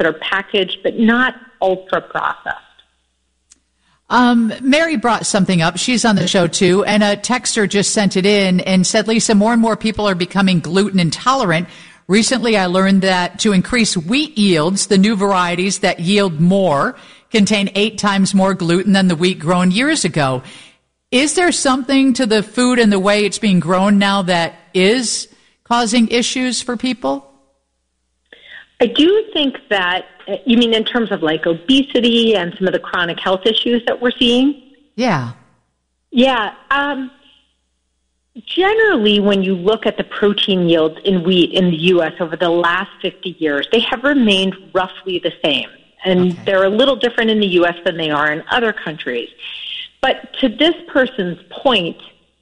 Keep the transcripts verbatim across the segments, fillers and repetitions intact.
that are packaged but not ultra-processed. Um, Mary brought something up. She's on the show, too, and a texter just sent it in and said, Lisa, more and more people are becoming gluten intolerant. Recently, I learned that to increase wheat yields, the new varieties that yield more contain eight times more gluten than the wheat grown years ago. Is there something to the food and the way it's being grown now that is causing issues for people? I do think that, you mean in terms of like obesity and some of the chronic health issues that we're seeing? Yeah. Yeah. Um, generally, when you look at the protein yields in wheat in the U S over the last fifty years, they have remained roughly the same. And okay. They're a little different in the U S than they are in other countries. But to this person's point,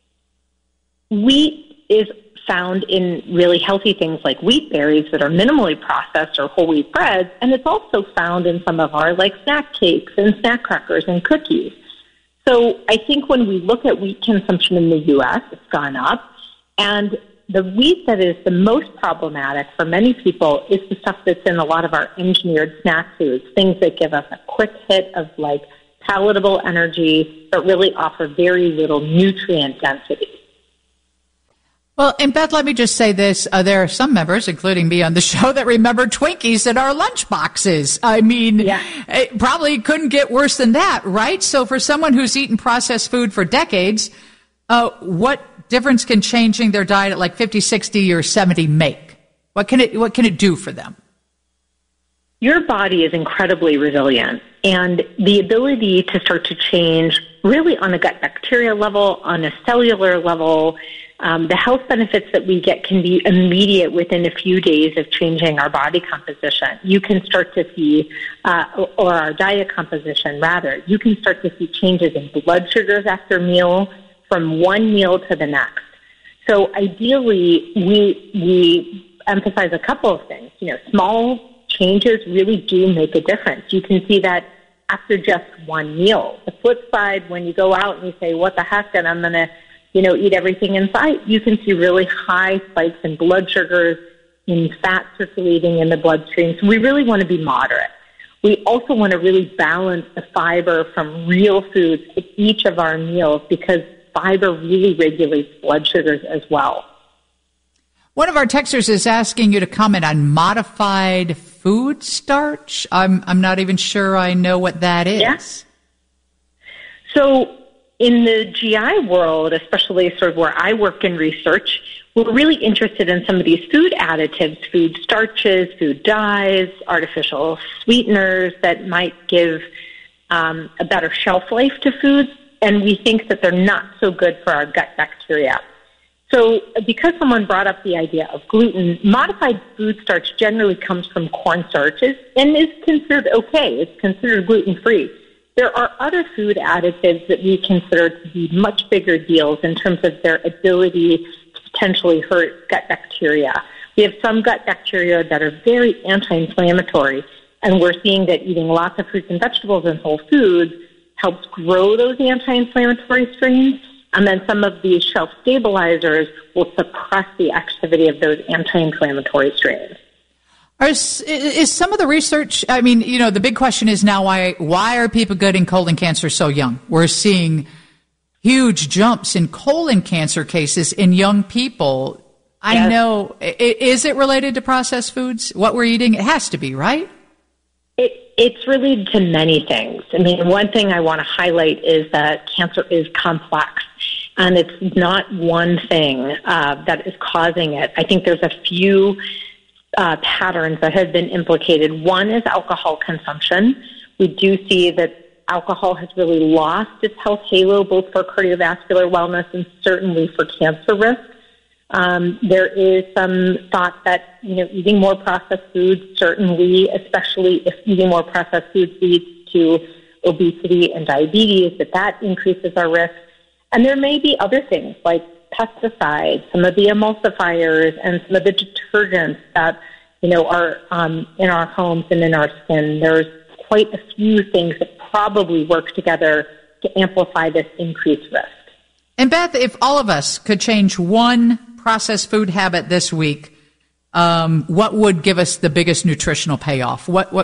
wheat is found in really healthy things like wheat berries that are minimally processed or whole wheat breads, and it's also found in some of our like snack cakes and snack crackers and cookies. So I think when we look at wheat consumption in the U S, it's gone up, and the wheat that is the most problematic for many people is the stuff that's in a lot of our engineered snack foods, things that give us a quick hit of like palatable energy but really offer very little nutrient density. Well, and Beth, let me just say this. Uh, there are some members, including me on the show, that remember Twinkies in our lunch boxes. I mean, yeah. It probably couldn't get worse than that, right? So for someone who's eaten processed food for decades, uh, what difference can changing their diet at like fifty, sixty, or seventy make? What can it, what can it do for them? Your body is incredibly resilient, and the ability to start to change really on a gut bacteria level, on a cellular level, Um, the health benefits that we get can be immediate within a few days of changing our body composition. You can start to see, uh, or our diet composition rather, you can start to see changes in blood sugars after meal from one meal to the next. So ideally, we we emphasize a couple of things. You know, small changes really do make a difference. You can see that after just one meal. The flip side, when you go out and you say, what the heck, and I'm going to you know, eat everything in sight, you can see really high spikes in blood sugars, in fat circulating in the bloodstream. So we really want to be moderate. We also want to really balance the fiber from real foods at each of our meals because fiber really regulates blood sugars as well. One of our texters is asking you to comment on modified food starch. I'm I'm not even sure I know what that is. Yeah. So in the G I world, especially sort of where I work in research, we're really interested in some of these food additives, food starches, food dyes, artificial sweeteners that might give um, a better shelf life to foods, and we think that they're not so good for our gut bacteria. So because someone brought up the idea of gluten, modified food starch generally comes from cornstarches and is considered okay. It's considered gluten-free. There are other food additives that we consider to be much bigger deals in terms of their ability to potentially hurt gut bacteria. We have some gut bacteria that are very anti-inflammatory, and we're seeing that eating lots of fruits and vegetables and whole foods helps grow those anti-inflammatory strains, and then some of these shelf stabilizers will suppress the activity of those anti-inflammatory strains. Is, is some of the research, I mean, you know, the big question is now why why are people getting colon cancer so young? We're seeing huge jumps in colon cancer cases in young people. I yes. know, is it related to processed foods, what we're eating? It has to be, right? It, it's related to many things. I mean, one thing I want to highlight is that cancer is complex, and it's not one thing uh, that is causing it. I think there's a few Uh, patterns that have been implicated. One is alcohol consumption. We do see that alcohol has really lost its health halo, both for cardiovascular wellness and certainly for cancer risk. Um, there is some thought that, you know, eating more processed foods, certainly, especially if eating more processed foods leads to obesity and diabetes, that that increases our risk. And there may be other things like pesticides, some of the emulsifiers, and some of the detergents that, you know, are um, in our homes and in our skin. There's quite a few things that probably work together to amplify this increased risk. And Beth, if all of us could change one processed food habit this week, um, what would give us the biggest nutritional payoff? What, what